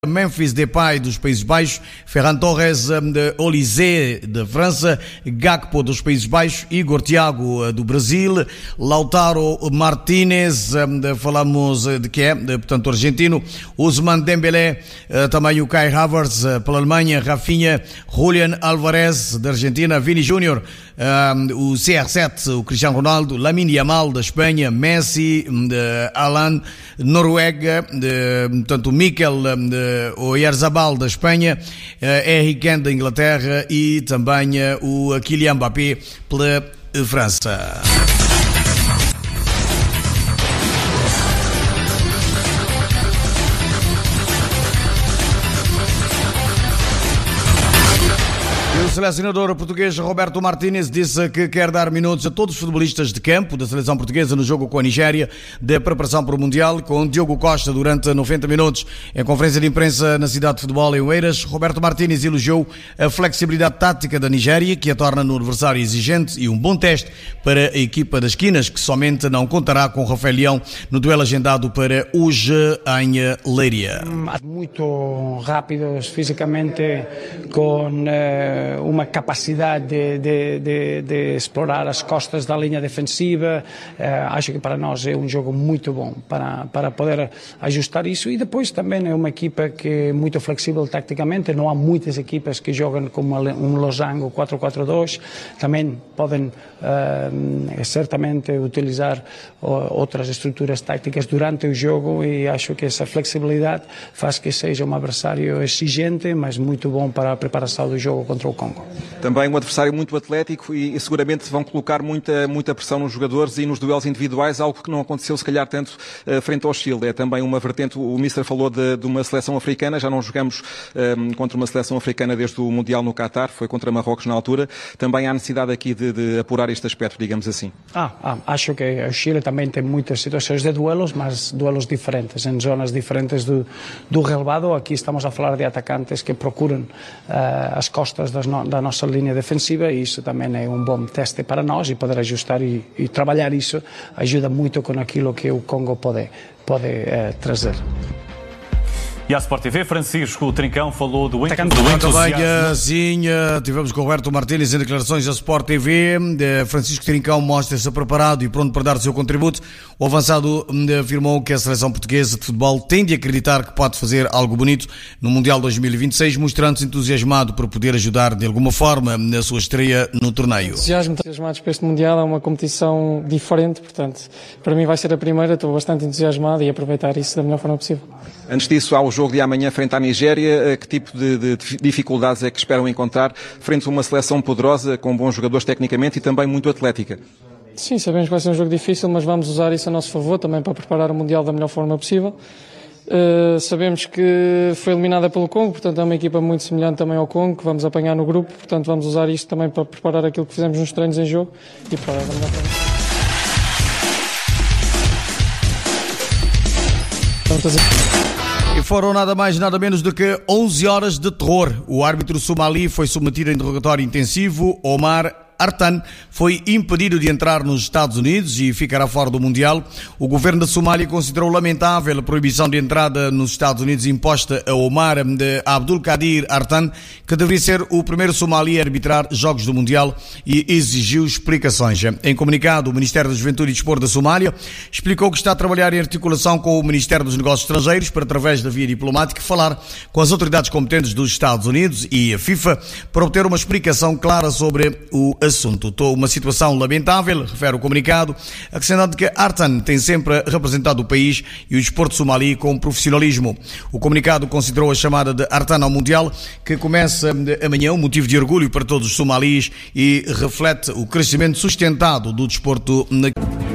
Memphis Depay dos Países Baixos, Ferran Torres de Olysée da França, Gakpo dos Países Baixos, Igor Thiago do Brasil, Lautaro Martínez, falamos de que é, portanto, argentino, Ousmane Dembélé, também o Kai Havertz pela Alemanha, Rafinha, Julián Álvarez da Argentina, Vini Júnior, o CR7, o Cristiano Ronaldo, Lamine Yamal da Espanha, Messi, Alan, Noruega, portanto, Mikel Oyarzabal da Espanha, Harry Kane da Inglaterra e também o Kylian Mbappé pela França. O selecionador português Roberto Martínez disse que quer dar minutos a todos os futebolistas de campo da seleção portuguesa no jogo com a Nigéria de preparação para o Mundial, com Diogo Costa durante 90 minutos. Em conferência de imprensa na cidade de futebol em Oeiras, Roberto Martínez elogiou a flexibilidade tática da Nigéria, que a torna no adversário exigente e um bom teste para a equipa das Quinas, que somente não contará com Rafael Leão no duelo agendado para hoje em Leiria. Muito rápidos fisicamente, com uma capacidade de explorar as costas da linha defensiva. Acho que para nós é um jogo muito bom para poder ajustar isso, e depois também é uma equipa que é muito flexível taticamente. Não há muitas equipas que jogam como um losango 4-4-2, também podem certamente utilizar outras estruturas táticas durante o jogo, e acho que essa flexibilidade faz que seja um adversário exigente, mas muito bom para a preparação do jogo contra o Congo. Também um adversário muito atlético e seguramente vão colocar muita pressão nos jogadores e nos duelos individuais, algo que não aconteceu se calhar tanto frente ao Chile. É também uma vertente, o Mister falou de uma seleção africana, já não jogamos contra uma seleção africana desde o Mundial no Qatar, foi contra Marrocos na altura. Também há necessidade aqui de apurar este aspecto, digamos assim. Acho que o Chile também tem muitas situações de duelos, mas duelos diferentes, em zonas diferentes do relevado. Aqui estamos a falar de atacantes que procuram as costas da nossa linha defensiva, e isso também é um bom teste para nós, e poder ajustar e trabalhar isso ajuda muito com aquilo que o Congo pode trazer. E a Sport TV, Francisco Trincão falou do entusiasmo. Sim, tivemos com o Roberto Martínez em declarações da Sport TV. Francisco Trincão mostra-se preparado e pronto para dar o seu contributo. O avançado afirmou que a seleção portuguesa de futebol tem de acreditar que pode fazer algo bonito no Mundial 2026, mostrando-se entusiasmado por poder ajudar de alguma forma na sua estreia no torneio. Entusiasmados para este Mundial, é uma competição diferente, portanto, para mim vai ser a primeira, estou bastante entusiasmado e aproveitar isso da melhor forma possível. Antes disso, há o jogo de amanhã frente à Nigéria. Que tipo de dificuldades é que esperam encontrar frente a uma seleção poderosa, com bons jogadores tecnicamente e também muito atlética? Sim, sabemos que vai ser um jogo difícil, mas vamos usar isso a nosso favor também para preparar o Mundial da melhor forma possível. Sabemos que foi eliminada pelo Congo, portanto é uma equipa muito semelhante também ao Congo, que vamos apanhar no grupo, portanto vamos usar isto também para preparar aquilo que fizemos nos treinos em jogo e preparar da melhor forma. E foram nada mais nada menos do que 11 horas de terror. O árbitro somali foi submetido a interrogatório intensivo. Omar Artan foi impedido de entrar nos Estados Unidos e ficará fora do Mundial. O governo da Somália considerou lamentável a proibição de entrada nos Estados Unidos imposta a Omar Abdulkadir Artan, que deveria ser o primeiro somali a arbitrar jogos do Mundial, e exigiu explicações. Em comunicado, o Ministério da Juventude e Desporto da Somália explicou que está a trabalhar em articulação com o Ministério dos Negócios Estrangeiros para, através da via diplomática, falar com as autoridades competentes dos Estados Unidos e a FIFA para obter uma explicação clara sobre o assunto. Uma situação lamentável, refere o comunicado, acrescentando que Artan tem sempre representado o país e o desporto somali com profissionalismo. O comunicado considerou a chamada de Artan ao Mundial, que começa amanhã, um motivo de orgulho para todos os somalis e reflete o crescimento sustentado do desporto na